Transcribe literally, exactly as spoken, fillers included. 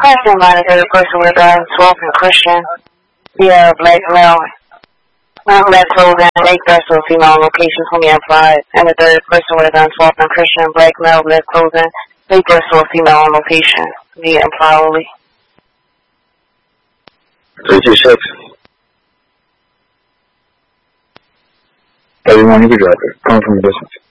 Question by the third person with a twelve and Christian via black male. One left chosen, eight person female location twenty applied, and the third person with a twelve and Christian black male left chosen, eight person female location via apply only. three two six. Everyone, you can drop it. Come from a distance.